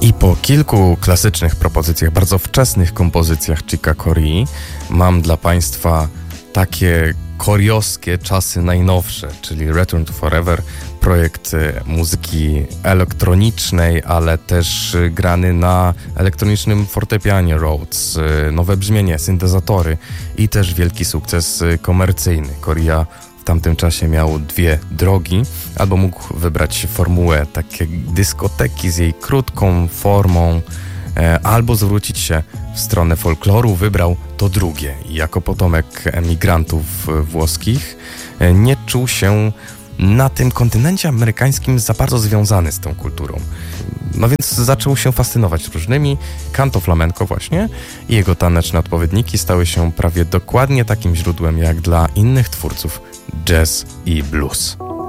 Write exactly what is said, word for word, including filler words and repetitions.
I po kilku klasycznych propozycjach, bardzo wczesnych kompozycjach Chicka Corea mam dla Państwa takie koriowskie czasy najnowsze, czyli Return to Forever, projekt muzyki elektronicznej, ale też grany na elektronicznym fortepianie Rhodes, nowe brzmienie, syntezatory i też wielki sukces komercyjny. Corea w tamtym czasie miał dwie drogi, albo mógł wybrać formułę takiej dyskoteki z jej krótką formą, albo zwrócić się w stronę folkloru. Wybrał to drugie i jako potomek emigrantów włoskich nie czuł się na tym kontynencie amerykańskim za bardzo związany z tą kulturą. No więc zaczął się fascynować różnymi. Canto flamenco właśnie i jego taneczne odpowiedniki stały się prawie dokładnie takim źródłem jak dla innych twórców jazz i blues.